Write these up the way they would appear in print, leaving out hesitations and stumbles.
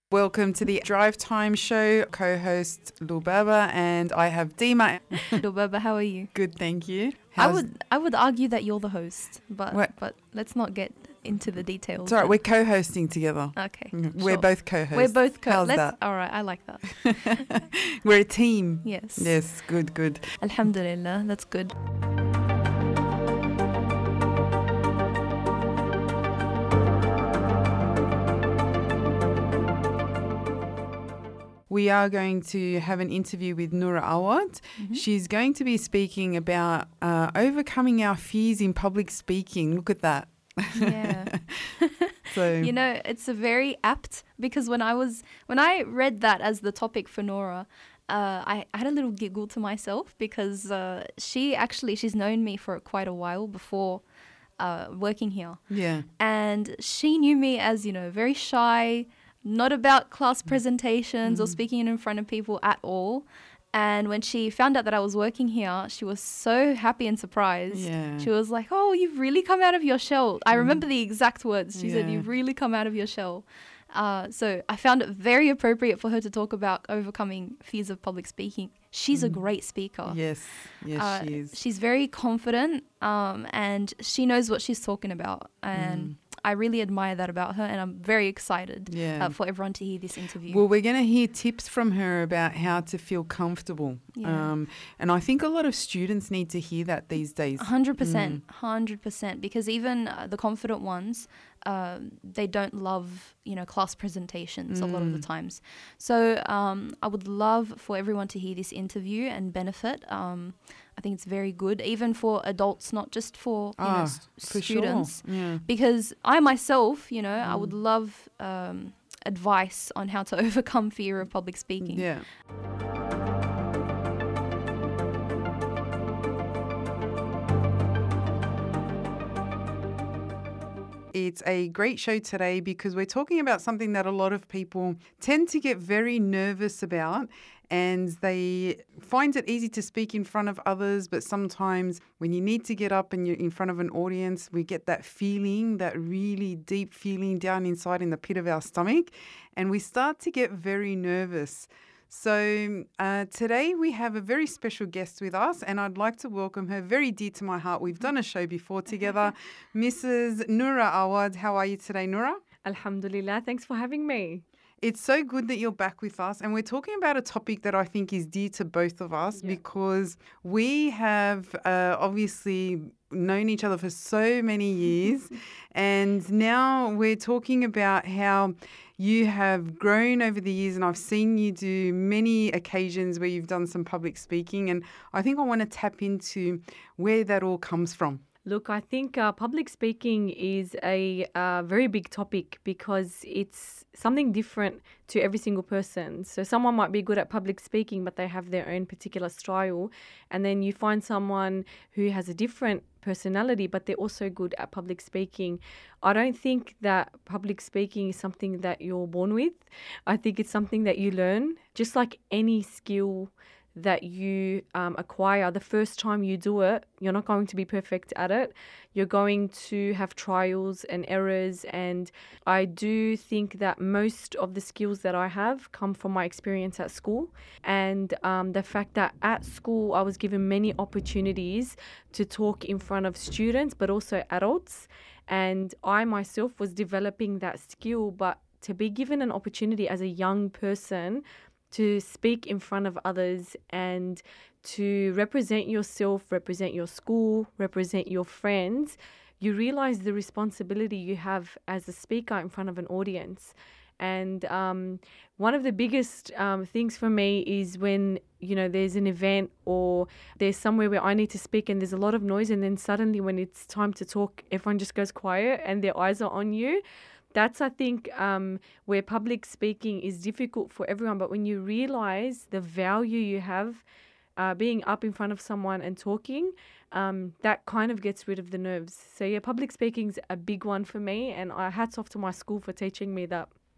Welcome to the Drive Time Show. Co-host Lubaba and I have Dima. Lubaba, how are you? Good, thank you. I would argue that you're the host, but let's not get into the details. It's all right, we're co-hosting together. Okay. We're sure. both co-hosts. We're both How's that? All right, I like that. We're a team. Yes. Yes, good. Alhamdulillah, that's good. We are going to have an interview with Noura Awad. Mm-hmm. She's going to be speaking about overcoming our fears in public speaking. Look at that. Yeah. So you know, it's a very apt, because when I read that as the topic for Noura, I had a little giggle to myself, because she's known me for quite a while before working here. Yeah. And she knew me as, very shy, not about class presentations or speaking in front of people at all. And when she found out that I was working here, she was so happy and surprised. Yeah. She was like, "Oh, you've really come out of your shell." I remember the exact words. She said, "You've really come out of your shell." So I found it very appropriate for her to talk about overcoming fears of public speaking. She's a great speaker. Yes, she is. She's very confident, and she knows what she's talking about. And I really admire that about her, and I'm very excited for everyone to hear this interview. Well, we're going to hear tips from her about how to feel comfortable. Yeah. And I think a lot of students need to hear that these days. 100%, because even the confident ones, they don't love, class presentations a lot of the times. So I would love for everyone to hear this interview and benefit. I think it's very good, even for adults, not just for students. Sure. Yeah. Because I myself, I would love advice on how to overcome fear of public speaking. Yeah. It's a great show today because we're talking about something that a lot of people tend to get very nervous about, and they find it easy to speak in front of others, but sometimes when you need to get up and you're in front of an audience, we get that feeling, that really deep feeling down inside in the pit of our stomach, and we start to get very nervous. So today we have a very special guest with us, and I'd like to welcome her, very dear to my heart. We've done a show before together. Mrs. Noura Awad. How are you today, Noura? Alhamdulillah. Thanks for having me. It's so good that you're back with us, and we're talking about a topic that I think is dear to both of us because we have obviously known each other for so many years, and now we're talking about how you have grown over the years, and I've seen you do many occasions where you've done some public speaking, and I think I want to tap into where that all comes from. Look, I think public speaking is a very big topic because it's something different to every single person. So someone might be good at public speaking, but they have their own particular style. And then you find someone who has a different personality, but they're also good at public speaking. I don't think that public speaking is something that you're born with. I think it's something that you learn, just like any skill that you acquire. The first time you do it, you're not going to be perfect at it. You're going to have trials and errors, and I do think that most of the skills that I have come from my experience at school, and the fact that at school I was given many opportunities to talk in front of students but also adults, and I myself was developing that skill. But to be given an opportunity as a young person to speak in front of others and to represent yourself, represent your school, represent your friends, you realize the responsibility you have as a speaker in front of an audience. And one of the biggest things for me is when, there's an event or there's somewhere where I need to speak and there's a lot of noise, and then suddenly when it's time to talk, everyone just goes quiet and their eyes are on you. That's, I think, where public speaking is difficult for everyone. But when you realize the value you have being up in front of someone and talking, that kind of gets rid of the nerves. So, yeah, public speaking's a big one for me. And hats off to my school for teaching me that.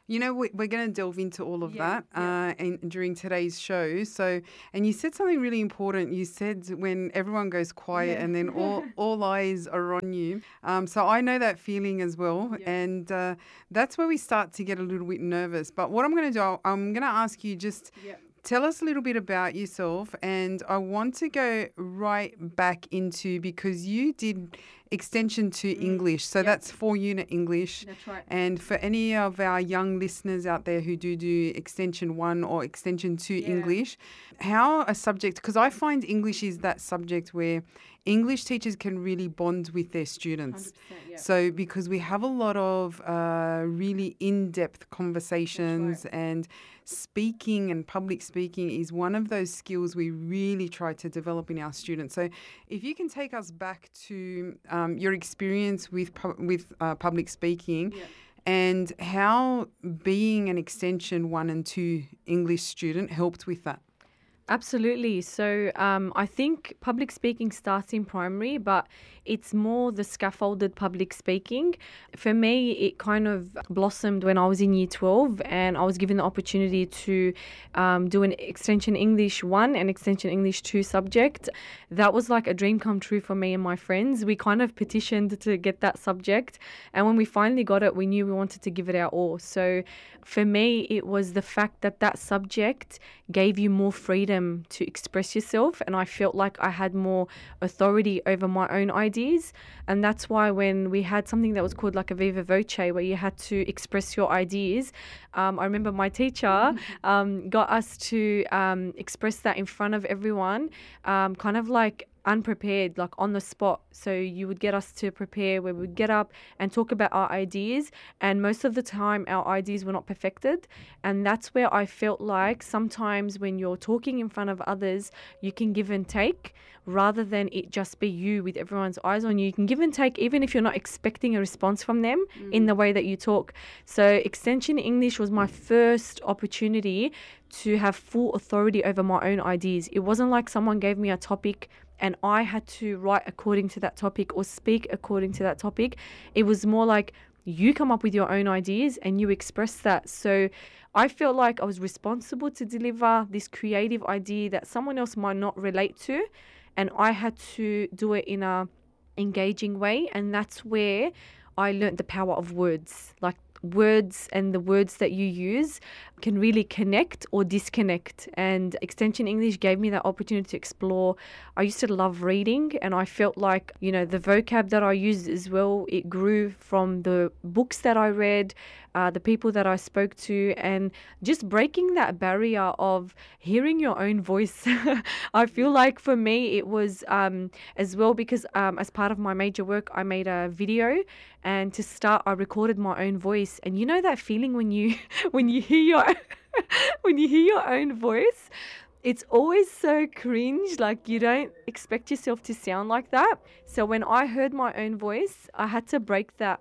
You know, we're going to delve into all of Yeah, that during today's show. So, and you said something really important. You said when everyone goes quiet Yeah. and then all eyes are on you. So I know that feeling as well. Yeah. And that's where we start to get a little bit nervous. But what I'm going to do, I'm going to ask you just tell us a little bit about yourself, and I want to go right back into, because you did extension to English, so that's 4-unit English. That's right. And for any of our young listeners out there who do extension 1 or extension 2 English, how a subject, because I find English is that subject where English teachers can really bond with their students. 100%, yeah. So because we have a lot of really in-depth conversations, and speaking and public speaking is one of those skills we really try to develop in our students. So if you can take us back to your experience with public speaking and how being an extension 1 and 2 English student helped with that. Absolutely. So I think public speaking starts in primary, but it's more the scaffolded public speaking. For me, it kind of blossomed when I was in year 12, and I was given the opportunity to do an extension English 1 and extension English 2 subject. That was like a dream come true for me and my friends. We kind of petitioned to get that subject, and when we finally got it, we knew we wanted to give it our all. So for me, it was the fact that that subject gave you more freedom to express yourself, and I felt like I had more authority over my own ideas. And that's why when we had something that was called like a viva voce, where you had to express your ideas, I remember my teacher got us to express that in front of everyone, kind of like unprepared, like on the spot. So you would get us to prepare, where we would get up and talk about our ideas, and most of the time our ideas were not perfected. And that's where I felt like sometimes when you're talking in front of others, you can give and take rather than it just be you with everyone's eyes on you. You can give and take even if you're not expecting a response from them in the way that you talk. So extension English was my first opportunity to have full authority over my own ideas. It wasn't like someone gave me a topic and I had to write according to that topic or speak according to that topic. It was more like you come up with your own ideas and you express that. So I felt like I was responsible to deliver this creative idea that someone else might not relate to, and I had to do it in a engaging way. And that's where I learned the power of words. Like words and the words that you use can really connect or disconnect, and extension English gave me that opportunity to explore. I used to love reading, and I felt like, you know, the vocab that I used as well, it grew from the books that I read, the people that I spoke to, and just breaking that barrier of hearing your own voice. I feel like for me it was as well because as part of my major work I made a video, and to start I recorded my own voice. And you know that feeling when you when you hear your when you hear your own voice, it's always so cringe, like you don't expect yourself to sound like that. So when I heard my own voice, I had to break that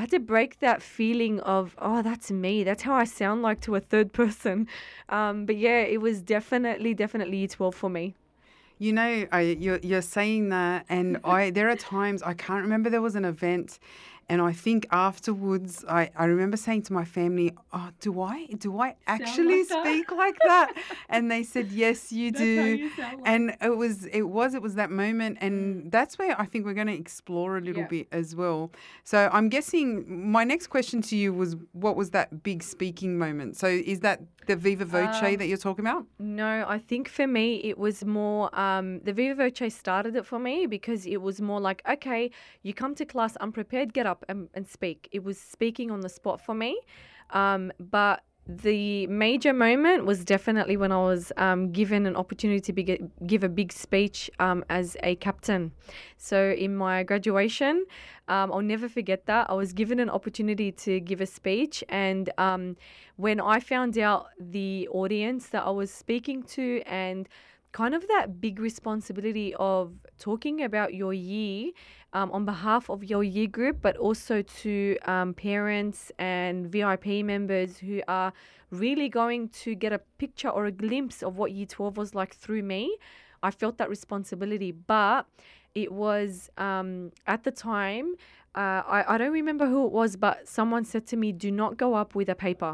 feeling of, oh, that's me. That's how I sound like to a third person. But yeah, it was definitely year 12 for me. You know, you're saying that, and there are times I can't remember. There was an event, and I think afterwards I remember saying to my family, "Oh, do I actually speak like that?" And they said, "Yes, you do." How you sound like. And it was that moment, and that's where I think we're going to explore a little bit as well. So I'm guessing my next question to you was, what was that big speaking moment? So is that the Viva Voce that you're talking about? No, I think for me it was more the Viva Voce started it for me because it was more like, okay, you come to class unprepared, get up and speak. It was speaking on the spot for me. But the major moment was definitely when I was given an opportunity to give a big speech as a captain. So in my graduation, I'll never forget that. I was given an opportunity to give a speech, and when I found out the audience that I was speaking to, and kind of that big responsibility of talking about your year on behalf of your year group, but also to parents and VIP members who are really going to get a picture or a glimpse of what year 12 was like through me, I felt that responsibility. But it was at the time, I don't remember who it was, but someone said to me, do not go up with a paper.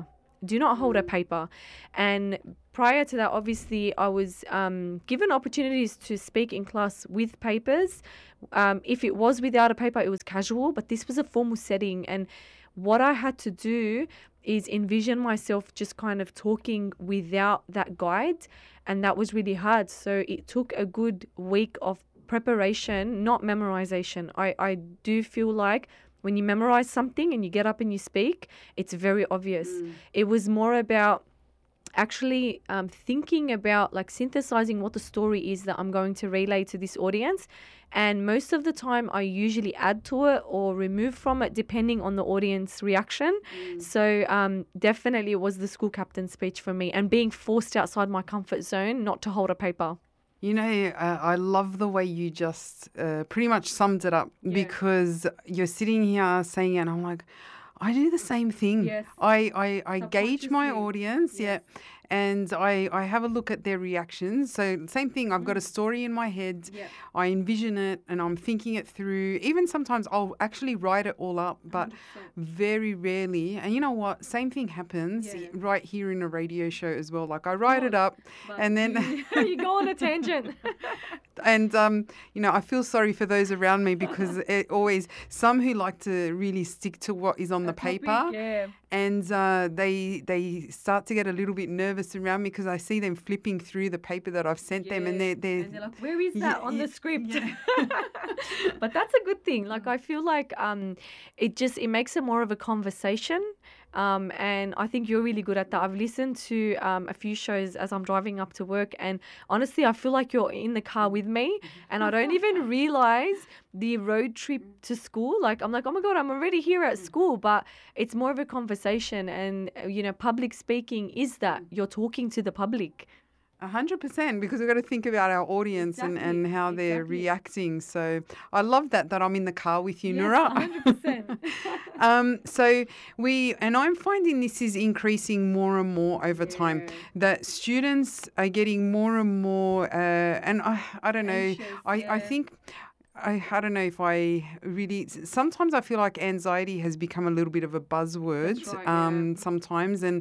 do not hold a paper. And prior to that, obviously, I was given opportunities to speak in class with papers. If it was without a paper, it was casual, but this was a formal setting. And what I had to do is envision myself just kind of talking without that guide. And that was really hard. So it took a good week of preparation, not memorization. I do feel like when you memorize something and you get up and you speak, it's very obvious. It was more about actually thinking about like synthesizing what the story is that I'm going to relay to this audience. And most of the time I usually add to it or remove from it depending on the audience reaction. So definitely it was the school captain speech for me, and being forced outside my comfort zone not to hold a paper. You know, I love the way you just pretty much summed it up, because you're sitting here saying it and I'm like, I do the same thing. Yes. I gauge my Subconsciously. audience, Yes. and I have a look at their reactions. So same thing, I've got a story in my head. Yeah. I envision it and I'm thinking it through. Even sometimes I'll actually write it all up, but 100%. very rarely. And you know what? Same thing happens Yeah. right here in a radio show as well. Like I write it up But and then you go on a tangent. and you know, I feel sorry for those around me, because it always, some who like to really stick to what is on the paper, Yeah. and they start to get a little bit nervous around me because I see them flipping through the paper that I've sent them, and they're And they're like, where is that Yeah, on the script? yeah. But that's a good thing. Like, I feel like it makes it more of a conversation. And I think you're really good at that. I've listened to a few shows as I'm driving up to work, and honestly, I feel like you're in the car with me, and I don't even realize the road trip to school. Like, I'm like, oh my God, I'm already here at school, but it's more of a conversation. And, you know, public speaking is that you're talking to the public. 100%, because we've got to think about our audience and Exactly, how they're exactly. reacting. So I love that I'm in the car with you, Yes, Nura. 100%. So I'm finding this is increasing more and more over time, Yeah. that students are getting more and more, and I don't know, Anxious, I yeah. think, I don't know if I really, sometimes I feel like anxiety has become a little bit of a buzzword. That's right, yeah. Sometimes, and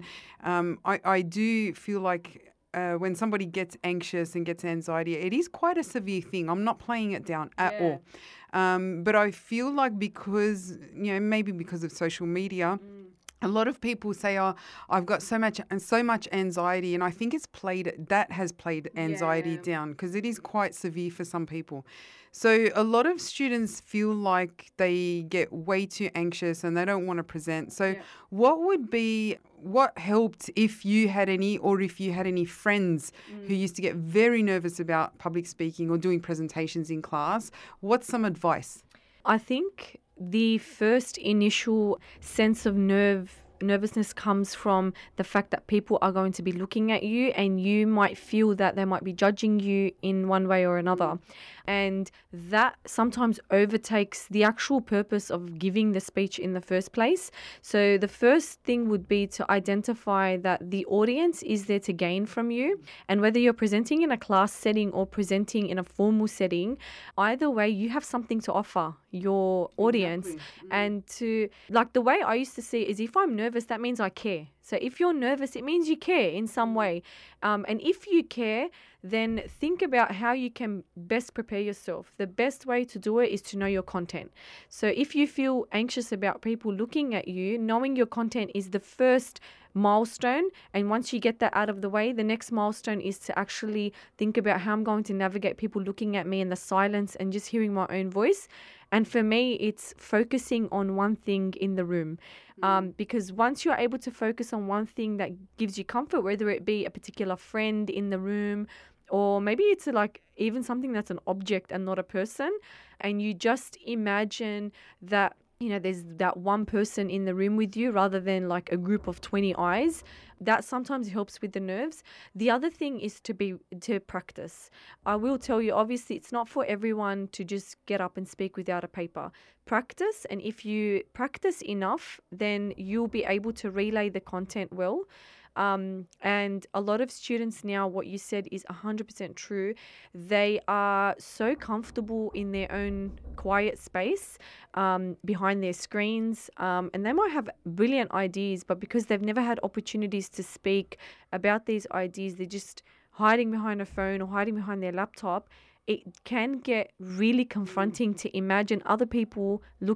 I do feel like when somebody gets anxious and gets anxiety, it is quite a severe thing. I'm not playing it down at Yeah. all. But I feel like, because, you know, maybe because of social media, a lot of people say, "Oh, I've got so much anxiety," and I think that has played anxiety Yeah. down, because it is quite severe for some people. So a lot of students feel like they get way too anxious and they don't want to present. So Yeah. what helped, if you had any, or if you had any friends who used to get very nervous about public speaking or doing presentations in class, what's some advice? I think the first initial sense of nervousness comes from the fact that people are going to be looking at you, and you might feel that they might be judging you in one way or another. And that sometimes overtakes the actual purpose of giving the speech in the first place. So the first thing would be to identify that the audience is there to gain from you. And whether you're presenting in a class setting or presenting in a formal setting, either way, you have something to offer your audience. And to, like, the way I used to see it is, if I'm nervous, that means I care. So if you're nervous, it means you care in some way. And if you care, then think about how you can best prepare yourself. The best way to do it is to know your content. So if you feel anxious about people looking at you, knowing your content is the first milestone. And once you get that out of the way, the next milestone is to actually think about how I'm going to navigate people looking at me in the silence and just hearing my own voice. And for me, it's focusing on one thing in the room. Because once you're able to focus on one thing that gives you comfort, whether it be a particular friend in the room, or maybe it's like even something that's an object and not a person, and you just imagine that, you know, there's that one person in the room with you rather than like a group of 20 eyes, that sometimes helps with the nerves. The other thing is to practice. I will tell you, obviously, it's not for everyone to just get up and speak without a paper. Practice, and if you practice enough, then you'll be able to relay the content well. And a lot of students now, what you said is 100% true. They are so comfortable in their own quiet space behind their screens, and they might have brilliant ideas, but because they've never had opportunities to speak about these ideas, they're just hiding behind a phone or hiding behind their laptop. It can get really confronting to imagine other people looking